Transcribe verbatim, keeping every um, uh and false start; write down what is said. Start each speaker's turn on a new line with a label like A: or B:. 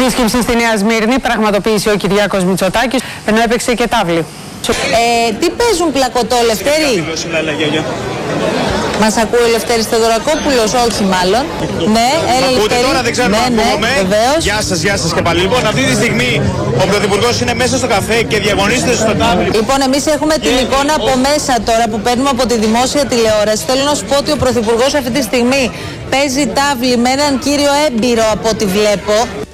A: Επίσκεψη στη Νέα Σμύρνη πραγματοποίησε ο Κυριάκος Μητσοτάκης, ενώ έπαιξε και τάβλη.
B: Ε, τι παίζουν πλακωτό, Λευτέρη? Μας ακούει ο Λευτέρης Θεοδωρακόπουλος? Όχι μάλλον. Ναι, έλα Λευτέρη.
C: Τώρα δεν ξέρουμε αν ακούγομαι. Γεια σας, γεια σας και πάλι. Λοιπόν, αυτή τη στιγμή ο Πρωθυπουργός είναι μέσα στο καφέ και διαγωνίζεται στο τάβλι.
B: Λοιπόν, εμείς έχουμε την εικόνα από μέσα τώρα που παίρνουμε από τη δημόσια τηλεόραση. Θέλω να σου πω ότι ο Πρωθυπουργός αυτή τη στιγμή παίζει τάβλι με έναν κύριο έμπειρο από ό,τι βλέπω.